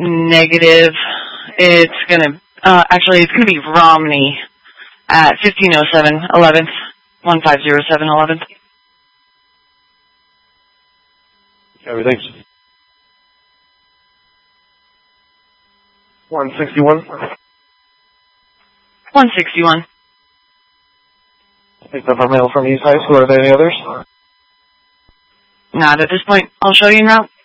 Negative. It's gonna, actually it's gonna be Romney at 1507 11th, 1507 11th. Everything's 161. 161. Picked up our mail from East High School. Are there any others? Not at this point. I'll show you en route.